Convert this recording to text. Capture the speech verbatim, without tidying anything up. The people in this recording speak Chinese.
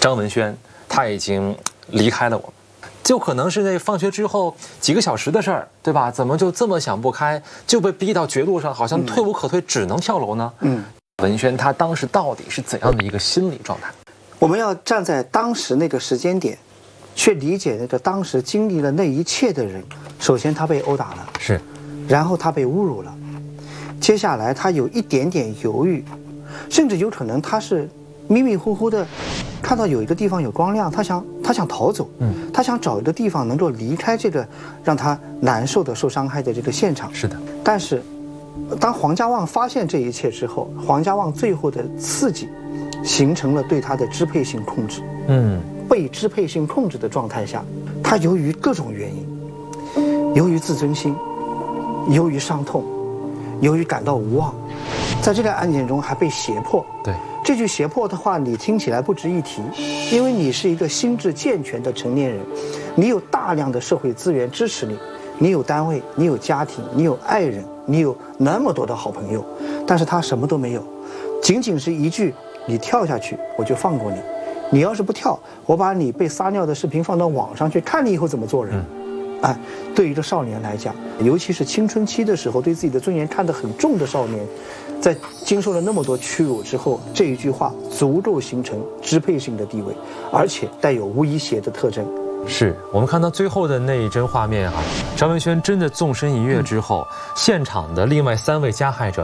张文轩他已经离开了我们。就可能是那放学之后几个小时的事儿，对吧？怎么就这么想不开，就被逼到绝路上，好像退无可退，只能跳楼呢？嗯，文轩他当时到底是怎样的一个心理状态？ 我们要站在当时那个时间点，去理解那个当时经历了那一切的人。首先，他被殴打了， 是， 然后他被侮辱了，接下来他有一点点犹豫，甚至有可能他是迷迷糊糊的。看到有一个地方有光亮，他想他想逃走，嗯，他想找一个地方能够离开这个让他难受的、受伤害的这个现场。 是的， 但是，当黄家旺发现这一切之后，黄家旺最后的刺激，形成了对他的支配性控制。嗯，被支配性控制的状态下，他由于各种原因，由于自尊心，由于伤痛，由于感到无望，在这个案件中还被胁迫。 对。 这句胁迫的话，你听起来不值一提，因为你是一个心智健全的成年人，你有大量的社会资源支持你，你有单位，你有家庭，你有爱人，你有那么多的好朋友，但是他什么都没有，仅仅是一句“你跳下去，我就放过你”，你要是不跳，我把你被撒尿的视频放到网上去，看你以后怎么做人。嗯哎，对于一个少年来讲，尤其是青春期的时候，对自己的尊严看得很重的少年，在经受了那么多屈辱之后，这一句话足够形成支配性的地位，而且带有无疑胁的特征。 是我们看到最后的那一帧画面哈、啊，张文轩真的纵身一跃之后，嗯、现场的另外三位加害者。